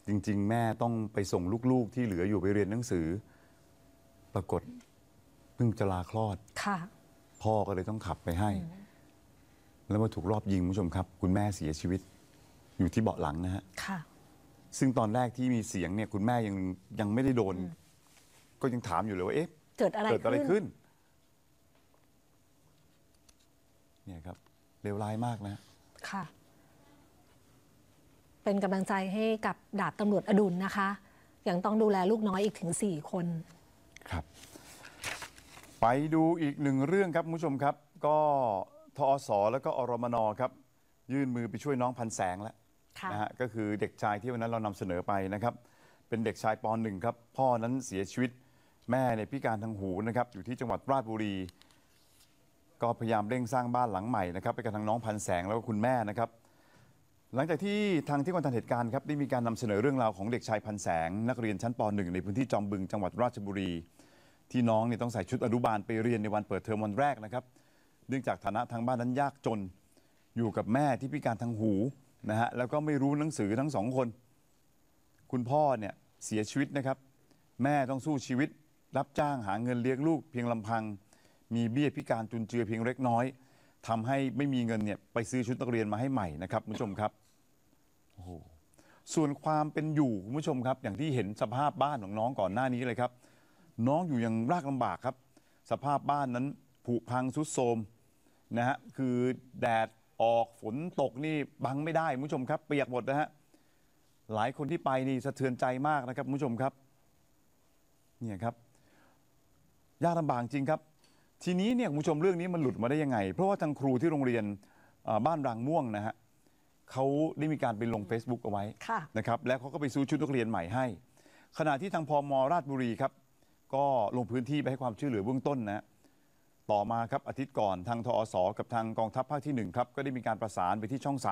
จริงๆแม่ต้องไปส่งลูกๆที่เหลืออยู่ไปเรียนหนังสือปรากฏเพิ่งจะลาคลอดค่ะพ่อก็เลยต้องขับไปให้แล้วมาถูกรอบยิงคุณผู้ชมครับคุณแม่เสียชีวิตอยู่ที่เบาะหลังนะฮะค่ะซึ่งตอนแรกที่มีเสียงเนี่ยคุณแม่ยังไม่ได้โดนก็ยังถามอยู่เลยว่าเอ๊ะเกิดอะไรขึ้นเนี่ยครับเลวร้ายมากนะค่ะเป็นกำลังใจให้กับดาบตำรวจอดุลนะคะยังต้องดูแลลูกน้อยอีกถึง4 คนครับไปดูอีกหนึ่งเรื่องครับคุณผู้ชมครับก็ทอสแล้วก็อรมนครับยื่นมือไปช่วยน้องพันแสงแล้วนะฮะก็คือเด็กชายที่วันนั้นเรานำเสนอไปนะครับเป็นเด็กชายป .1 ครับพ่อนั้นเสียชีวิตแม่ในพิการทางหูนะครับอยู่ที่จังหวัดราชบุรีก็พยายามเร่งสร้างบ้านหลังใหม่นะครับไปกับทางน้องพันแสงแล้วก็คุณแม่นะครับหลังจากที่ทางที่วันทันเหตุการณ์ครับได้มีการนำเสนอเรื่องราวของเด็กชายพันแสงนักเรียนชั้นป .1 ในพื้นที่จอมบึงจังหวัดราชบุรีที่น้องเนี่ยต้องใส่ชุดอนุบาลไปเรียนในวันเปิดเทอมวันแรกนะครับเนื่องจากฐานะทางบ้านนั้นยากจนอยู่กับแม่ที่พิการทางหูนะฮะแล้วก็ไม่รู้หนังสือทั้ง2 คนคุณพ่อเนี่ยเสียชีวิตนะครับแม่ต้องสู้ชีวิตรับจ้างหาเงินเลี้ยงลูกเพียงลำพังมีเบี้ยพิการจุนเจือเพียงเล็กน้อยทำให้ไม่มีเงินเนี่ยไปซื้อชุดนักเรียนมาให้ใหม่นะครับคุณผู้ชมครับโอ้โหส่วนความเป็นอยู่คุณผู้ชมครับอย่างที่เห็นสภาพบ้านของน้องก่อนหน้านี้เลยครับน้องอยู่อย่างยากลำบากครับสภาพบ้านนั้นผุพังทรุดโทรมนะฮะคือแดดออกฝนตกนี่บังไม่ได้คุณผู้ชมครับเปียกหมดนะฮะหลายคนที่ไปนี่สะเทือนใจมากนะครับคุณผู้ชมครับเนี่ยครับยากลำบากจริงครับทีนี้เนี่ยคุณผู้ชมเรื่องนี้มันหลุดมาได้ยังไงเพราะว่าทางครูที่โรงเรียนบ้านรางม่วงนะฮะเขาได้มีการไปลง Facebook เอาไว้นะครับแล้วเขาก็ไปซื้อชุดนักเรียนใหม่ให้ขณะที่ทางพม.ราชบุรีครับก็ลงพื้นที่ไปให้ความช่วยเหลือเบื้องต้นนะต่อมาครับอาทิตย์ก่อนทางทอสกับทางกองทัพภาคที่1ครับก็ได้มีการประสานไปที่ช่อง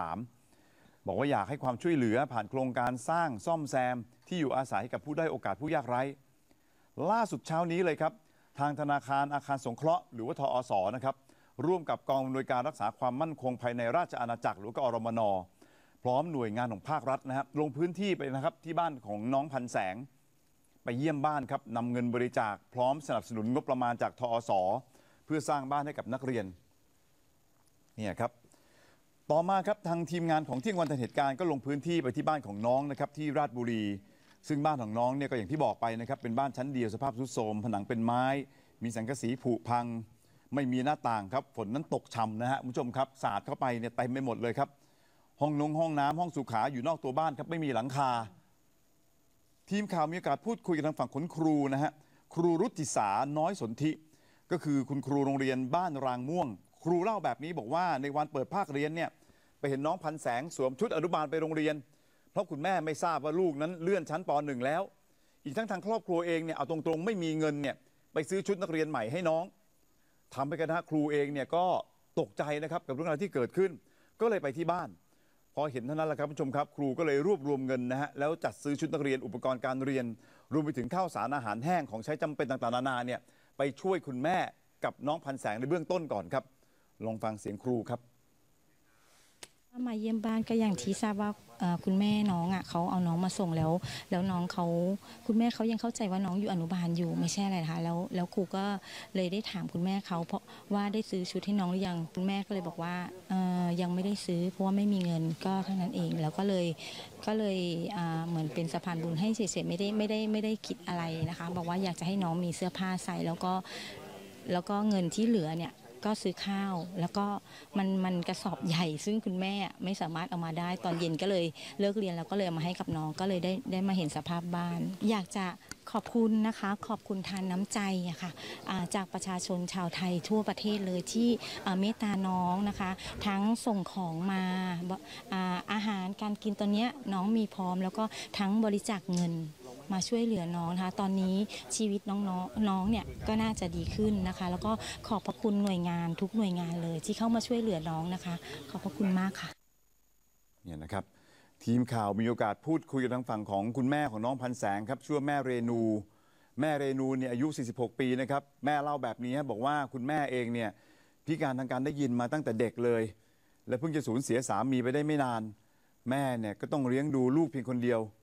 3บอกว่าอยากให้ความช่วยเหลือผ่านโครงการสร้างซ่อมแซมที่อยู่อาศัยให้กับผู้ด้อยโอกาสผู้ยากไร้ล่าสุดเช้านี้เลยครับทางธนาคารอาคารสงเคราะห์หรือว่าทอสนะครับร่วมกับกองอำนวยการรักษาความมั่นคงภายในราชอาณาจักรหรือก็อรมนพร้อมหน่วยงานของภาครัฐนะครับลงพื้นที่ไปนะครับที่บ้านของน้องพันแสงไปเยี่ยมบ้านครับนำเงินบริจาคพร้อมสนับสนุนงบประมาณจากทอสเพื่อสร้างบ้านให้กับนักเรียนเนี่ยครับต่อมาครับทางทีมงานของเที่ยงวันทันเหตุการณ์ก็ลงพื้นที่ไปที่บ้านของน้องนะครับที่ราชบุรีซึ่งบ้านของน้องเนี่ยก็อย่างที่บอกไปนะครับเป็นบ้านชั้นเดียวสภาพทรุดโทรมผนังเป็นไม้มีสังกะสีผุพังไม่มีหน้าต่างครับฝนนั้นตกฉ่ำนะฮะคุณผู้ชมครับสาดเข้าไปเนี่ยเต็มไปหมดเลยครับห้องน้ำห้องสุขาอยู่นอกตัวบ้านครับไม่มีหลังคาทีมข่าวมีโอกาสพูดคุยกับทางฝั่งคุณครูนะฮะครูรุจิสาน้อยสนธิก็คือคุณครูโรงเรียนบ้านรางม่วงครูเล่าแบบนี้บอกว่าในวันเปิดภาคเรียนเนี่ยไปเห็นน้องพันแสงสวมชุดอนุบาลไปโรงเรียนเพราะคุณแม่ไม่ทราบว่าลูกนั้นเลื่อนชั้นป .1 แล้วอีกทั้งทางครอบครัวเองเนี่ยเอาตรงๆไม่มีเงินเนี่ยไปซื้อชุดนักเรียนใหม่ให้น้องทำให้กระทั่งครูเองเนี่ยก็ตกใจนะครับกับเรื่องราวที่เกิดขึ้นก็เลยไปที่บ้านพอเห็นเท่านั้นแหละครับผู้ชมครับครูก็เลยรวบรวมเงินนะฮะแล้วจัดซื้อชุดนักเรียนอุปกรณ์การเรียนรวมไปถึงข้าวสารอาหารแห้งของใช้จำเป็นต่างๆนานาเนี่ยไปช่วยคุณแม่กับน้องพันแสงในเบื้องต้นก่อนครับลองฟังเสียงครูครับมาเยี่ยมบ้านก็อย่างที่ทราบว่าคุณแม่น้องอ่ะเขาเอาน้องมาส่งแล้วน้องเขาคุณแม่เขายังเข้าใจว่าน้องอยู่อนุบาลอยู่ไม่ใช่อะไรนะคะแล้วครูก็เลยได้ถามคุณแม่เขาเพราะว่าได้ซื้อชุดให้น้องหรือยังคุณแม่ก็เลยบอกว่ายังไม่ได้ซื้อเพราะว่าไม่มีเงินก็เท่านั้นเองแล้วก็เลยเหมือนเป็นสะพานบุญให้เฉยๆไม่ได้คิดอะไรนะคะบอกว่าอยากจะให้น้องมีเสื้อผ้าใส่แล้วก็เงินที่เหลือเนี่ยก็ซื้อข้าวแล้วก็มันกระสอบใหญ่ซึ่งคุณแม่ไม่สามารถเอามาได้ตอนเย็นก็เลยเลิกเรียนแล้วก็เลยเอามาให้กับน้องก็เลยได้มาเห็นสภาพบ้านอยากจะขอบคุณนะคะขอบคุณทานน้ำใจอะค่ะจากประชาชนชาวไทยทั่วประเทศเลยที่เมตตาน้องนะคะทั้งส่งของมาอาหารการกินตอนนี้น้องมีพร้อมแล้วก็ทั้งบริจาคเงินมาช่วยเหลือน้องนะคะตอนนี้ชีวิตน้องเนี่ยก็น่าจะดีขึ้นนะคะแล้วก็ขอบพระคุณหน่วยงานทุกหน่วยงานเลยที่เข้ามาช่วยเหลือน้องนะคะขอบพระคุณมากค่ะเนี่ยนะครับทีมข่าวมีโอกาสพูดคุยกับทางฝั่งของคุณแม่ของน้องพันแสงครับชื่อว่าแม่เรนูเนี่ยอายุ46 ปีนะครับแม่เล่าแบบนี้บอกว่าคุณแม่เองเนี่ยพิการทางการได้ยินมาตั้งแต่เด็กเลยและเพิ่งจะสูญเสียสามีไปได้ไม่นานแม่เนี่ยก็ต้องเลี้ยงดูลูกเพียงคนเดียว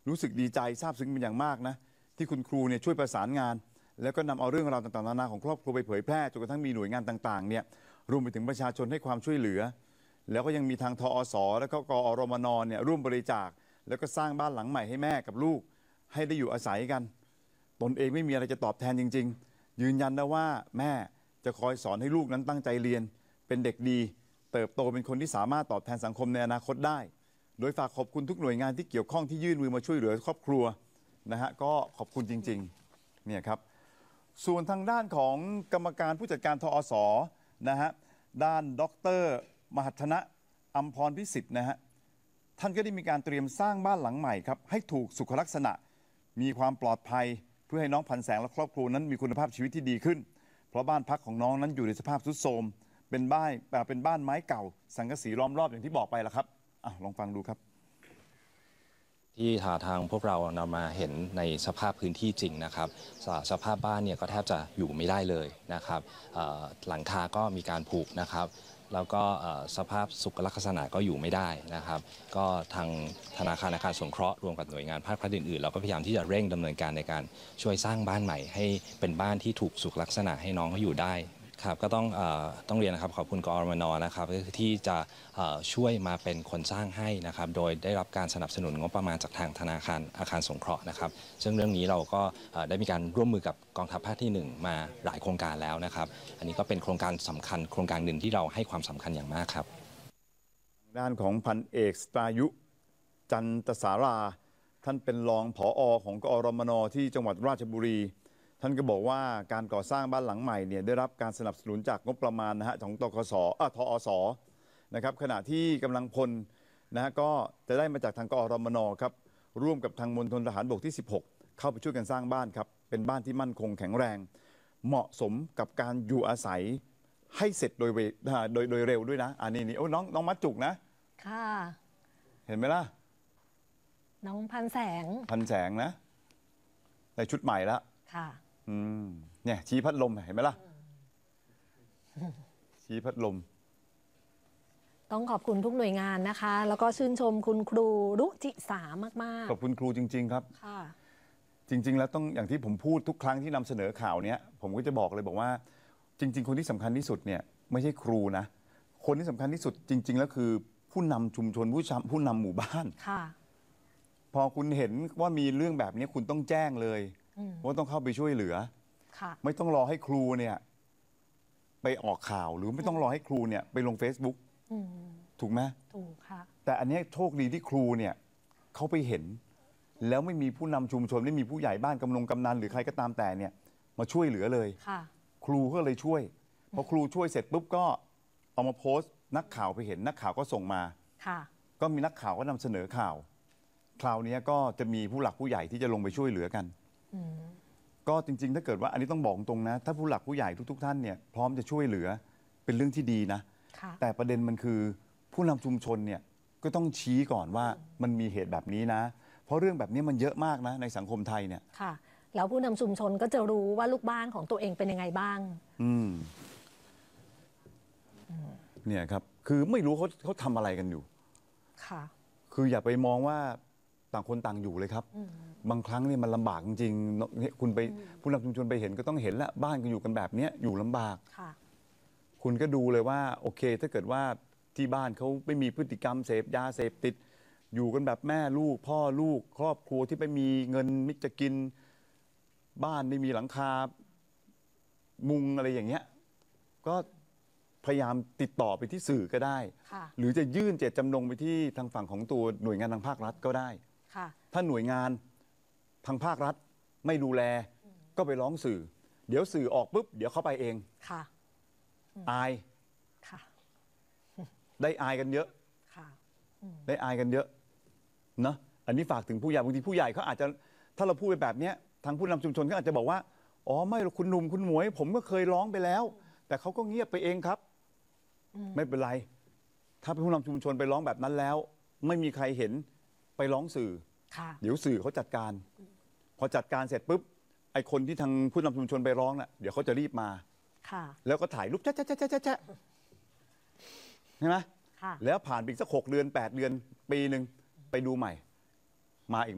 รู้สึกดีใจซาบซึ้งเป็นอย่างมากนะที่คุณครูเนี่ยช่วยประสานงาน แล้วก็นำเอาเรื่องราวต่างๆนานาของครอบครัวไปเผยแพร่จนกระทั่งมีหน่วยงานต่างๆเนี่ยรวมไปถึงประชาชนให้ความช่วยเหลือ แล้วก็ยังมีทางทอสแล้วก็กอรมนเนี่ยร่วมบริจาคแล้วก็สร้างบ้านหลังใหม่ให้แม่กับลูกให้ได้อยู่อาศัยกันตนเองไม่มีอะไรจะตอบแทนจริงๆยืนยันนะว่าแม่จะคอยสอนให้ลูกนั้นตั้งใจเรียนเป็นเด็กดีเติบโตเป็นคนที่สามารถตอบแทนสังคมในอนาคตได้โดยฝากขอบคุณทุกหน่วยงานที่เกี่ยวข้องที่ยื่นมือมาช่วยเหลือครอบครัวนะฮะก็ขอบคุณจริงๆเนี่ยครับส่วนทางด้านของกรรมการผู้จัดการทอสนะฮะด้านดร.มหัฒนะอัมพรพิสิทธิ์นะฮะท่านก็ได้มีการเตรียมสร้างบ้านหลังใหม่ครับให้ถูกสุขลักษณะมีความปลอดภัยเพื่อให้น้องพันแสงและครอบครัวนั้นมีคุณภาพชีวิตที่ดีขึ้นเพราะบ้านพักของน้องนั้นอยู่ในสภาพทรุดโทรมเป็นบ้านไม้เก่าสังกะสีล้อมรอบอย่างที่บอกไปแล้วครับลองฟังดูครับที่ทางพวกเรานำมาเห็นในสภาพพื้นที่จริงนะครับสภาพบ้านเนี่ยก็แทบจะอยู่ไม่ได้เลยนะครับหลังคาก็มีการผุนะครับแล้วก็สภาพสุขลักษณะก็อยู่ไม่ได้นะครับก็ทางธนาคารอาคารสงเคราะห์รวมกับหน่วยงานภาครัฐอื่นๆเราก็พยายามที่จะเร่งดำเนินการในการช่วยสร้างบ้านใหม่ให้เป็นบ้านที่ถูกสุขลักษณะให้น้องเขาอยู่ได้ครับก็ต้องเรียนนะครับขอบคุณกอรมนนะครับที่จะช่วยมาเป็นคนสร้างให้นะครับโดยได้รับการสนับสนุนงบประมาณจากทางธนาคารอาคารสงเคราะห์นะครับซึ่งเรื่องนี้เราก็ได้มีการร่วมมือกับกองทัพภาคที่ 1มาหลายโครงการแล้วนะครับอันนี้ก็เป็นโครงการสำคัญโครงการหนึ่งที่เราให้ความสำคัญอย่างมากครับด้านของพันเอกสตายุจันตสาราท่านเป็นรองผอ.ของกอรมนที่จังหวัดราชบุรีท่านก็บอกว่าการก่อสร้างบ้านหลังใหม่เนี่ยได้รับการสนับสนุนจากงบประมาณนะฮะของทอสนะครับขณะที่กำลังพลนะฮะก็จะได้มาจากทางกอรมนครับร่วมกับทางมณฑลทหารบกที่ 16เข้าไปช่วยกันสร้างบ้านครับเป็นบ้านที่มั่นคงแข็งแรงเหมาะสมกับการอยู่อาศัยให้เสร็จโดยเร็วด้วยนะนี่โอ้น้องมัดจุกนะค่ะเห็นไหมล่ะน้องพันแสงนะในชุดใหม่แล้วค่ะเนี่ยชี้พัดลมเห็นไหมล่ะชี้พัดลมต้องขอบคุณทุกหน่วยงานนะคะแล้วก็ชื่นชมคุณครูรุจิสามากๆขอบคุณครูจริงๆครับค่ะจริงๆแล้วต้องอย่างที่ผมพูดทุกครั้งที่นำเสนอข่าวเนี้ยผมก็จะบอกเลยบอกว่าจริงๆคนที่สำคัญที่สุดเนี่ยไม่ใช่ครูนะคนที่สำคัญที่สุดจริงๆแล้วคือผู้นำชุมชนผู้นำหมู่บ้านค่ะพอคุณเห็นว่ามีเรื่องแบบนี้คุณต้องแจ้งเลยว่าต้องเข้าไปช่วยเหลือไม่ต้องรอให้ครูเนี่ยไปออกข่าวหรือไม่ต้องรอให้ครูเนี่ยไปลง Facebook ถูกไหมถูกค่ะแต่อันนี้โชคดีที่ครูเนี่ยเขาไปเห็นแล้วไม่มีผู้นำชุมชนไม่มีผู้ใหญ่บ้านกำนันหรือใครก็ตามแต่เนี่ยมาช่วยเหลือเลยครูก็เลยช่วยพอครูช่วยเสร็จปุ๊บก็เอามาโพสต์นักข่าวไปเห็นนักข่าวก็ส่งมาก็มีนักข่าวก็นำเสนอข่าวคราวนี้ก็จะมีผู้หลักผู้ใหญ่ที่จะลงไปช่วยเหลือกันก็จริงๆถ้าเกิดว่าอันนี้ต้องบอกตรงนะถ้าผู้หลักผู้ใหญ่ทุกๆท่านเนี่ยพร้อมจะช่วยเหลือเป็นเรื่องที่ดีนะแต่ประเด็นมันคือผู้นำชุมชนเนี่ยก็ต้องชี้ก่อนว่ามันมีเหตุแบบนี้นะเพราะเรื่องแบบนี้มันเยอะมากนะในสังคมไทยเนี่ยค่ะแล้วผู้นำชุมชนก็จะรู้ว่าลูกบ้านของตัวเองเป็นยังไงบ้างเนี่ยครับคือไม่รู้เขาทำอะไรกันอยู่ค่ะคืออย่าไปมองว่าต่างคนต่างอยู่เลยครับบางครั้งเนี่ยมันลำบากจริงๆคุณไปผู้นำชุมชนไปเห็นก็ต้องเห็นแล้วบ้านก็อยู่กันแบบนี้อยู่ลำบากคุณก็ดูเลยว่าโอเคถ้าเกิดว่าที่บ้านเขาไม่มีพฤติกรรมเสพยาเสพติดอยู่กันแบบแม่ลูกพ่อลูกครอบครัวที่ไม่มีเงินมิจะกินบ้านไม่มีหลังคามุงอะไรอย่างเงี้ยก็พยายามติดต่อไปที่สื่อก็ได้หรือจะยื่นเจตจำนงไปที่ทางฝั่งของตัวหน่วยงานทางภาครัฐก็ได้ถ้าหน่วยงานทางภาครัฐไม่ดูแลก็ไปร้องสื่อเดี๋ยวสื่อออกปุ๊บเดี๋ยวเขาไปเองอายได้อายกันเยอะได้อายกันเยอะนะอันนี้ฝากถึงผู้ใหญ่บางทีผู้ใหญ่เขาอาจจะถ้าเราพูดไปแบบนี้ทางผู้นำชุมชนก็อาจจะบอกว่าอ๋อไม่หรอกคุณหนุ่มคุณหมวยผมก็เคยร้องไปแล้วแต่เขาก็เงียบไปเองครับไม่เป็นไรถ้าผู้นำชุมชนไปร้องแบบนั้นแล้วไม่มีใครเห็นไปร้องสื่อเดี๋ยวสื่อเขาจัดการพอจัดการเสร็จปุ๊บไอ้คนที่ทางผู้นำชุมชนไปร้องน่ะเดี๋ยวเขาจะรีบมาแล้วก็ถ่ายรูปแจ๊ะใช่ไหมแล้วผ่านไปสัก6 เดือน 8 เดือนปีหนึ่งไปดูใหม่มาอีก